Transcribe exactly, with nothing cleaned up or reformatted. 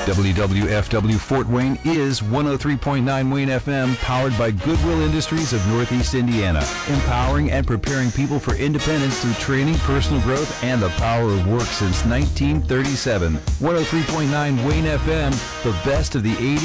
W W F W Fort Wayne is one oh three point nine Wayne F M, powered by Goodwill Industries of Northeast Indiana, empowering and preparing people for independence through training, personal growth, and the power of work since nineteen thirty-seven. one oh three point nine Wayne F M, the best of the eighties.